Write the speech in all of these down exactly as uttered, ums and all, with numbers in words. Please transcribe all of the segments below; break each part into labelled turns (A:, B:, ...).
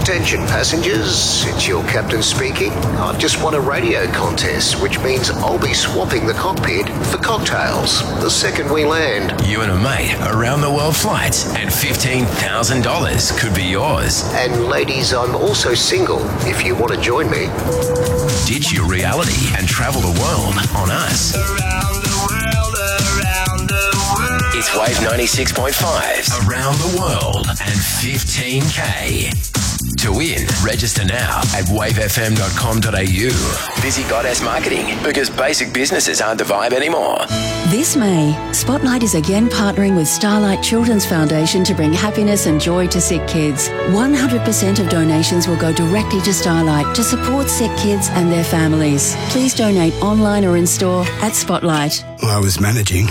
A: Attention passengers, it's your captain speaking. I've just won a radio contest, which means I'll be swapping the cockpit for cocktails the second we land.
B: You and a mate, around the world flights, and fifteen thousand dollars could be yours.
A: And ladies, I'm also single, if you want to join me.
B: Ditch your reality and travel the world on us.
C: Around the world, around the world.
B: It's Wave ninety-six point five. Around the world and fifteen K. To win, register now at wave f m dot com dot a u. Busy Goddess Marketing, because basic businesses aren't the vibe anymore.
D: This May, Spotlight is again partnering with Starlight Children's Foundation to bring happiness and joy to sick kids. one hundred percent of donations will go directly to Starlight to support sick kids and their families. Please donate online or in store at Spotlight.
E: I was managing.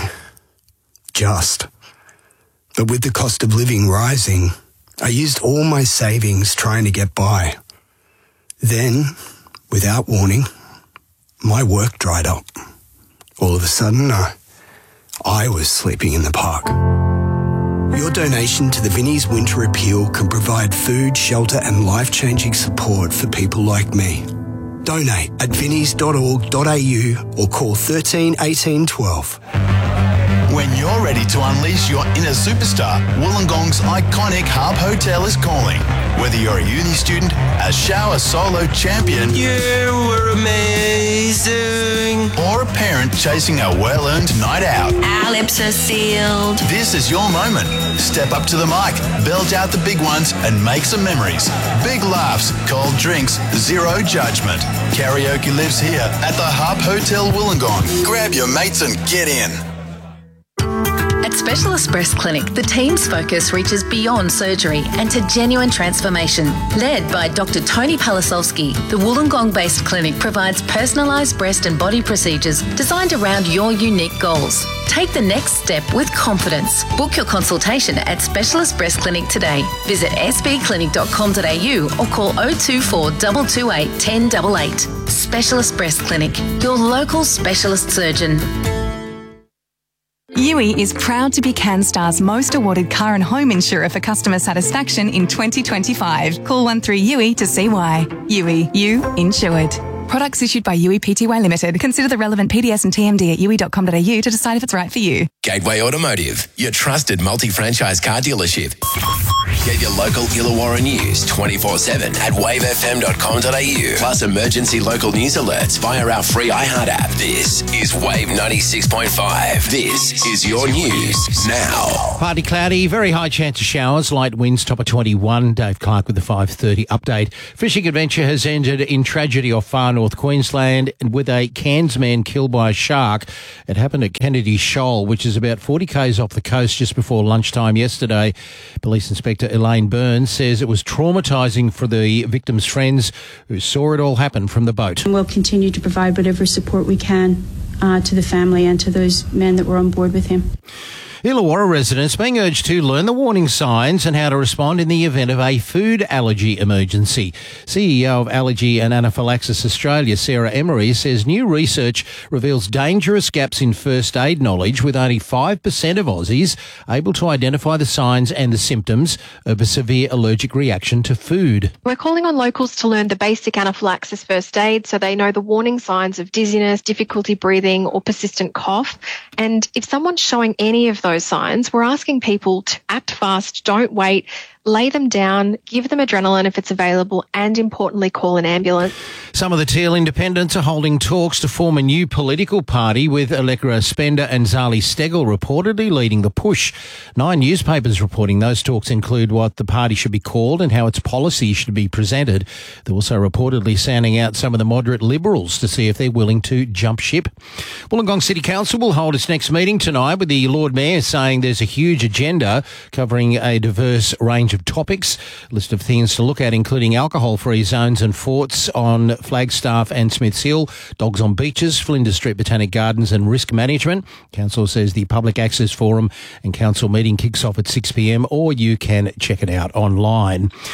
E: Just. But with the cost of living rising, I used all my savings trying to get by. Then, without warning, my work dried up. All of a sudden, I, I was sleeping in the park. Your donation to the Vinnie's Winter Appeal can provide food, shelter and life-changing support for people like me. Donate at vinnies dot org dot a u or call thirteen eighteen twelve.
F: When you're ready to unleash your inner superstar, Wollongong's iconic Harp Hotel is calling. Whether you're a uni student, a shower solo champion,
C: You were amazing.
F: or a parent chasing a well-earned night out,
G: Our lips are sealed.
F: this is your moment. Step up to the mic, belt out the big ones, and make some memories. Big laughs, cold drinks, zero judgment. Karaoke lives here at the Harp Hotel Wollongong. Grab your mates and get in.
H: At Specialist Breast Clinic, the team's focus reaches beyond surgery and to genuine transformation. Led by Doctor Tony Palisowski, the Wollongong-based clinic provides personalised breast and body procedures designed around your unique goals. Take the next step with confidence. Book your consultation at Specialist Breast Clinic today. Visit s b clinic dot com dot a u or call oh two four, two two eight, one oh eight eight. Specialist Breast Clinic, your local specialist surgeon.
I: U I is proud to be CanStar's most awarded car and home insurer for customer satisfaction in twenty twenty-five. Call one three U I to see why. U I, you insured. Products issued by U I Pty Limited. Consider the relevant P D S and T M D at u i dot com dot a u to decide if it's right for you.
B: Gateway Automotive, your trusted multi-franchise car dealership. Get your local Illawarra news twenty-four seven at wave f m dot com dot a u. Plus emergency local news alerts via our free iHeart app. This is Wave ninety-six point five. This is your news now.
J: Partly cloudy, very high chance of showers, light winds, top of twenty-one. Dave Clark with the five thirty update. Fishing adventure has ended in tragedy off far north Queensland with a Cairns man killed by a shark. It happened at Kennedy Shoal, which is about forty k's off the coast just before lunchtime yesterday. Police Inspector Elaine Burns says it was traumatising for the victim's friends who saw it all happen from the boat.
K: We'll continue to provide whatever support we can uh, to the family and to those men that were on board with him.
J: Illawarra residents being urged to learn the warning signs and how to respond in the event of a food allergy emergency. C E O of Allergy and Anaphylaxis Australia, Sarah Emery, says new research reveals dangerous gaps in first aid knowledge, with only five percent of Aussies able to identify the signs and the symptoms of a severe allergic reaction to food.
L: We're calling on locals to learn the basic anaphylaxis first aid so they know the warning signs of dizziness, difficulty breathing or persistent cough. And if someone's showing any of those signs, we're asking people to act fast, don't wait, lay them down, give them adrenaline if it's available, and importantly, call an ambulance.
J: Some of the Teal independents are holding talks to form a new political party, with Allegra Spender and Zali Steggall reportedly leading the push. Nine newspapers reporting those talks include what the party should be called and how its policy should be presented. They're also reportedly sounding out some of the moderate Liberals to see if they're willing to jump ship. Wollongong City Council will hold its next meeting tonight, with the Lord Mayor saying there's a huge agenda covering a diverse range of topics. A list of things to look at including alcohol-free zones and forts on Flagstaff and Smiths Hill, dogs on beaches, Flinders Street Botanic Gardens and risk management. Council says the Public Access Forum and council meeting kicks off at six p m, or you can check it out online.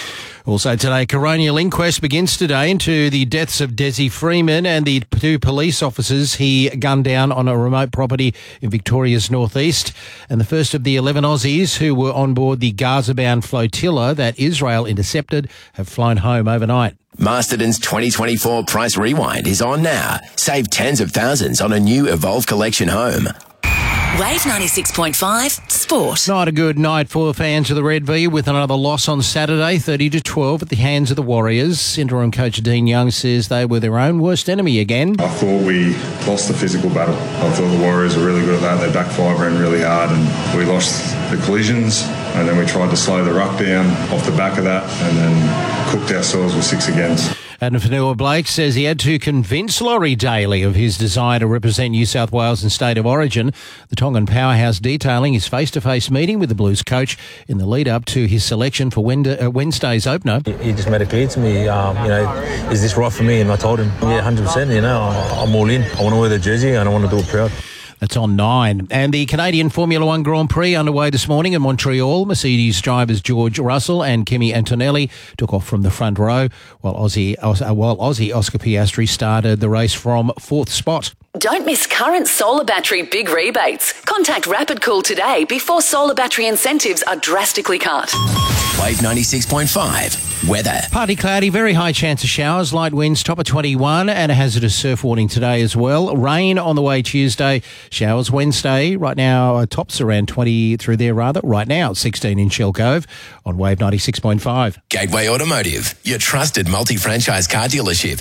J: Also today, coronial inquest begins today into the deaths of Desi Freeman and the two police officers he gunned down on a remote property in Victoria's northeast. And the first of the eleven Aussies who were on board the Gaza-bound flotilla that Israel intercepted have flown home overnight.
B: Masterton's twenty twenty-four Price Rewind is on now. Save tens of thousands on a new Evolve Collection home.
M: Wave ninety-six point five Sport.
J: Not a good night for fans of the Red V with another loss on Saturday, thirty to twelve at the hands of the Warriors. Interim coach Dean Young says they were their own worst enemy again.
N: I thought we lost the physical battle. I thought the Warriors were really good at that. They back five ran really hard and we lost the collisions, and then we tried to slow the ruck down off the back of that and then cooked ourselves with six against.
J: Adam Fanua-Blake says he had to convince Laurie Daly of his desire to represent New South Wales and State of Origin. The Tongan powerhouse detailing his face-to-face meeting with the Blues coach in the lead-up to his selection for Wednesday's opener.
O: He just made it clear to me, um, you know, is this right for me? And I told him, yeah, one hundred percent, you know, I'm all in. I want to wear the jersey and I want to do it proud.
J: That's on nine. And the Canadian Formula One Grand Prix underway this morning in Montreal. Mercedes drivers George Russell and Kimi Antonelli took off from the front row, while Aussie, while Aussie Oscar Piastri started the race from fourth spot.
M: Don't miss current solar battery big rebates. Contact Rapid Cool today before solar battery incentives are drastically cut.
B: Wave ninety-six point five. Weather.
J: Partly cloudy, very high chance of showers, light winds, top of twenty-one, and a hazardous surf warning today as well. Rain on the way Tuesday, showers Wednesday. Right now, uh, tops around twenty through there rather. Right now, sixteen in Shell Cove on Wave ninety-six point five.
B: Gateway Automotive, your trusted multi-franchise car dealership.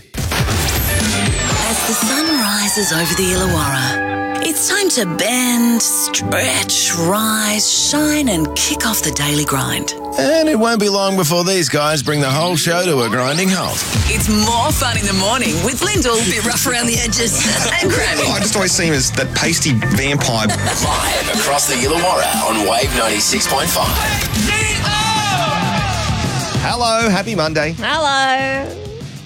M: As the sun rises over the Illawarra, it's time to bend, stretch, rise, shine and kick off the daily grind.
B: And it won't be long before these guys bring the whole show to a grinding halt.
M: It's more fun in the morning with Lyndall, a bit rough around the edges, and Grammy.
P: I just always see him as that pasty vampire.
B: Live across the Illawarra on Wave ninety-six point five.
P: Hello, happy Monday.
Q: Hello.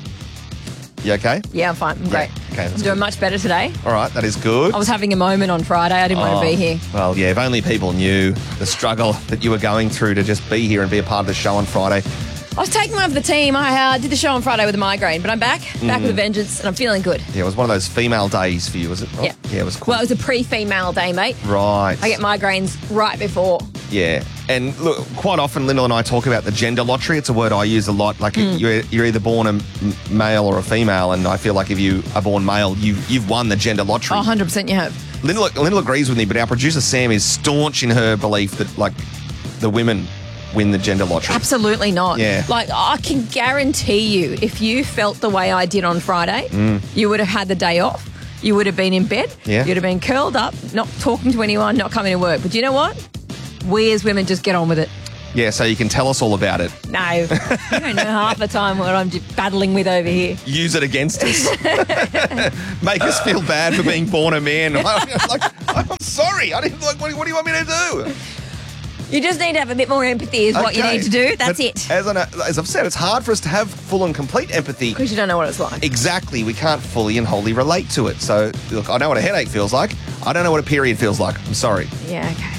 P: You okay?
Q: Yeah, I'm fine. I'm great.
P: Okay,
Q: I'm
P: that's
Q: doing
P: good.
Q: much better today.
P: All right, that is good.
Q: I was having a moment on Friday. I didn't
P: Oh,
Q: want to be here.
P: Well, yeah, if only people knew the struggle that you were going through to just be here and be a part of the show on Friday.
Q: I was taking over the team. I uh, did the show on Friday with a migraine, but I'm back, back
P: Mm.
Q: with a vengeance, and I'm feeling good.
P: Yeah, it was one of those female days for you, was it?
Q: Yeah.
P: Yeah, it was cool.
Q: Well, it was a pre-female day, mate.
P: Right.
Q: I get migraines right before.
P: Yeah. And look, quite often Lyndall and I talk about the gender lottery. It's a word I use a lot. Like
Q: Mm.
P: you're, you're either born a m- male or a female, and I feel like if you are born male, you, you've won the gender lottery.
Q: Oh, one hundred percent you have.
P: Lyndall, Lyndall agrees with me, but our producer Sam is staunch in her belief that like the women win the gender lottery.
Q: Absolutely not.
P: Yeah.
Q: Like, I can guarantee you, if you felt the way I did on Friday,
P: Mm.
Q: you would have had the day off. You would have been in bed.
P: Yeah.
Q: You'd have been curled up, not talking to anyone, not coming to work. But you know what? We as women just get on with it.
P: Yeah, so you can tell us all about it.
Q: No, you don't know half the time what I'm just battling with over here.
P: Use it against us. Make us feel bad for being born a man. like, I'm sorry. I didn't like. What, what do you want me to do?
Q: You just need to have a bit more empathy is what you
P: Okay.
Q: need to do. That's
P: But
Q: it.
P: As, I, as I've said, it's hard for us to have full and complete empathy.
Q: Because you don't know what it's like.
P: Exactly. We can't fully and wholly relate to it. So, look, I know what a headache feels like. I don't know what a period feels like. I'm sorry.
Q: Yeah, okay.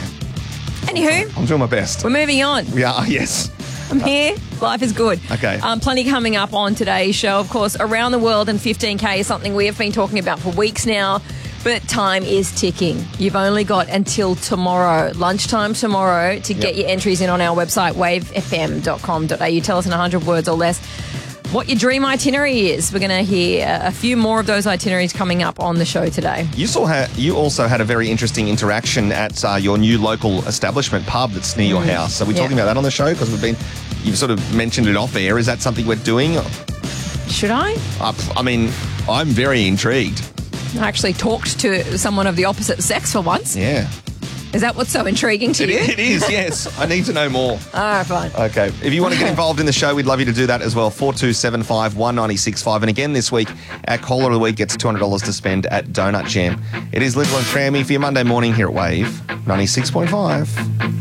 Q: Anywho,
P: I'm doing my best.
Q: we're moving on.
P: We are, yes.
Q: I'm here. Life is good.
P: Okay.
Q: Um, plenty coming up on today's show. Of course, Around the World in fifteen K is something we have been talking about for weeks now, but time is ticking. You've only got until tomorrow, lunchtime tomorrow, to get your entries in on our website, wave f m dot com dot a u. Tell us in one hundred words or less what your dream itinerary is. We're going to hear a few more of those itineraries coming up on the show today.
P: You saw ha- you also had a very interesting interaction at uh, your new local establishment pub that's near your
Q: Mm.
P: house. So we're
Q: Yeah.
P: talking about that on the show because we've been, you've sort of mentioned it off air. Is that something we're doing?
Q: Should I?
P: Uh, I mean, I'm very intrigued.
Q: I actually talked to someone of the opposite sex for once.
P: Yeah.
Q: Is that what's so intriguing to
P: It,
Q: you?
P: it is, yes. I need to know more.
Q: All right, fine.
P: Okay. If you want to get involved in the show, we'd love you to do that as well. four two seven five, one nine six five. And again this week, our caller of the week gets two hundred dollars to spend at Donut Jam. It is Little and Trammy for your Monday morning here at Wave ninety-six point five.